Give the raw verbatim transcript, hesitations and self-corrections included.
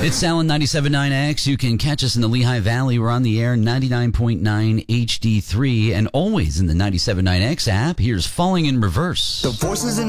It's Sal on ninety-seven point nine X. You can catch us in the Lehigh Valley. We're on the air, ninety-nine point nine H D three, and always in the ninety-seven point nine X app. Here's Falling in Reverse. The voices in